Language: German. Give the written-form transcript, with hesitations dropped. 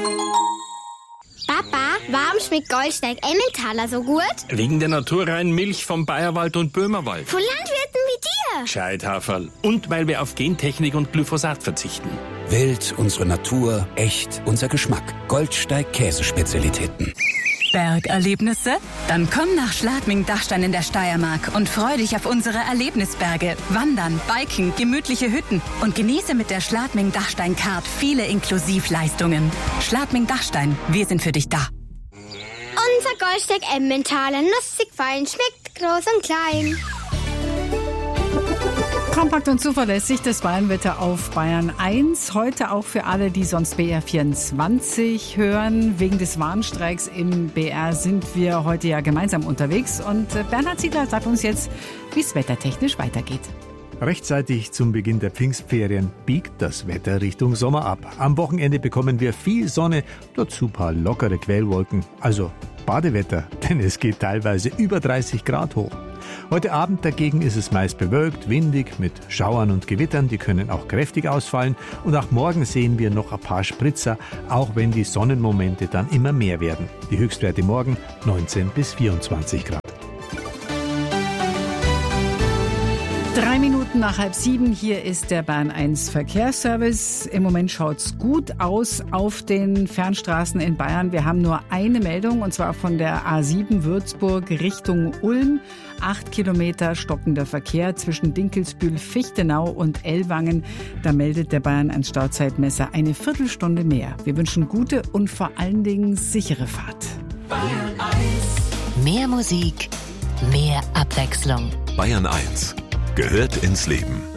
Papa, warum schmeckt Goldsteig Emmentaler so gut? Wegen der naturreinen Milch vom Bayerwald und Böhmerwald. Von Landwirten wie dir. Gescheithaferl. Und weil wir auf Gentechnik und Glyphosat verzichten. Wild, unsere Natur, echt, unser Geschmack. Goldsteig Käsespezialitäten. Bergerlebnisse? Dann komm nach Schladming-Dachstein in der Steiermark und freu dich auf unsere Erlebnisberge. Wandern, Biken, gemütliche Hütten und genieße mit der Schladming-Dachstein-Card viele Inklusivleistungen. Schladming-Dachstein, wir sind für dich da. Unser Goldsteig Emmentaler, nussig fein, schmeckt groß und klein. Kompakt und zuverlässig das Bayernwetter auf Bayern 1. Heute auch für alle, die sonst BR 24 hören. Wegen des Warnstreiks im BR sind wir heute ja gemeinsam unterwegs. Und Bernhard Ziegler sagt uns jetzt, wie es wettertechnisch weitergeht. Rechtzeitig zum Beginn der Pfingstferien biegt das Wetter Richtung Sommer ab. Am Wochenende bekommen wir viel Sonne, dazu ein paar lockere Quellwolken. Also Badewetter, denn es geht teilweise über 30 Grad hoch. Heute Abend dagegen ist es meist bewölkt, windig mit Schauern und Gewittern, die können auch kräftig ausfallen. Und auch morgen sehen wir noch ein paar Spritzer, auch wenn die Sonnenmomente dann immer mehr werden. Die Höchstwerte morgen 19 bis 24 Grad. 3 Minuten nach 6:30, hier ist der Bayern 1 Verkehrsservice. Im Moment schaut's gut aus auf den Fernstraßen in Bayern. Wir haben nur eine Meldung, und zwar von der A7 Würzburg Richtung Ulm. 8 Kilometer stockender Verkehr zwischen Dinkelsbühl, Fichtenau und Ellwangen. Da meldet der Bayern 1 Stauzeitmesser eine Viertelstunde mehr. Wir wünschen gute und vor allen Dingen sichere Fahrt. Bayern 1. Mehr Musik, mehr Abwechslung. Bayern 1 gehört ins Leben.